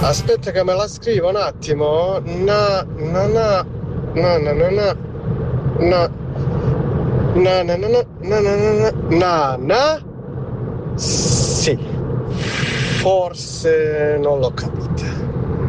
Aspetta che me la scrivo un attimo. Na na na na na na na na na na na na na na. Sì, forse non l'ho capita.